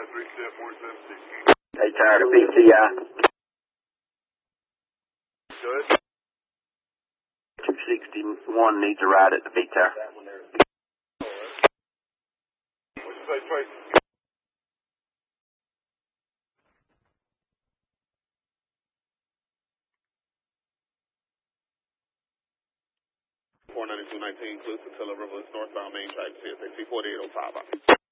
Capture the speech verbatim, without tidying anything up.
Hey, tired of P T I. Good. two sixty-one needs a ride at the V-Tower. What'd you say, Tracy? four ninety-two nineteen, Clues to Tiller River, northbound main track, C S A C forty-eight oh five.